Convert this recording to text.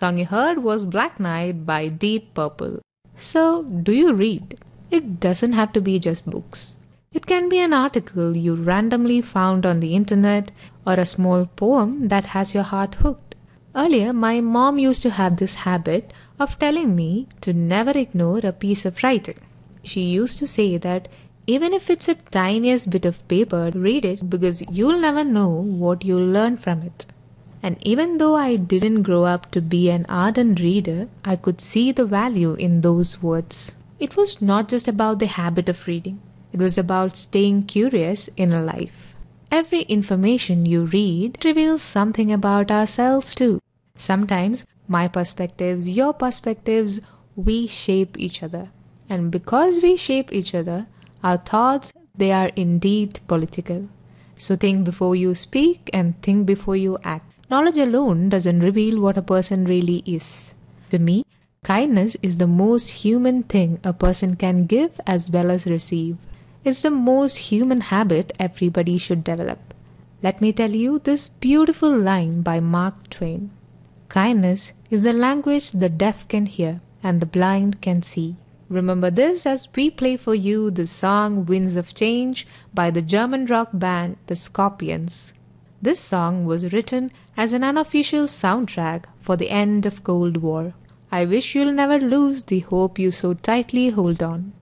Song you heard was Black Knight by Deep Purple. So, do you read? It doesn't have to be just books. It can be an article you randomly found on the internet or a small poem that has your heart hooked. Earlier, my mom used to have this habit of telling me to never ignore a piece of writing. She used to say that even if it's the tiniest bit of paper, read it because you'll never know what you'll learn from it. And even though I didn't grow up to be an ardent reader, I could see the value in those words. It was not just about the habit of reading. It was about staying curious in a life. Every information you read reveals something about ourselves too. Sometimes my perspectives, your perspectives, we shape each other. And because we shape each other, our thoughts, they are indeed political. So think before you speak and think before you act. Knowledge alone doesn't reveal what a person really is. To me, kindness is the most human thing a person can give as well as receive. It's the most human habit everybody should develop. Let me tell you this beautiful line by Mark Twain. Kindness is the language the deaf can hear and the blind can see. Remember this as we play for you the song Winds of Change by the German rock band The Scorpions. This song was written as an unofficial soundtrack for the end of Cold War. I wish you'll never lose the hope you so tightly hold on.